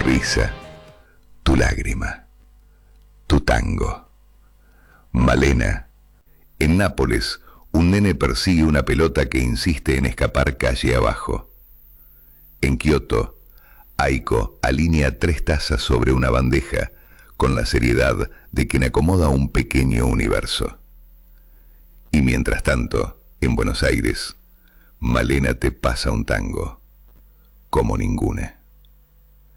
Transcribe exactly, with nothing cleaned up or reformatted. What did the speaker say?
risa, tu lágrima, tu tango. Malena. En Nápoles, un nene persigue una pelota que insiste en escapar calle abajo. En Kioto, Aiko alinea tres tazas sobre una bandeja con la seriedad de quien acomoda un pequeño universo. Y mientras tanto, en Buenos Aires, Malena te pasa un tango como ninguna.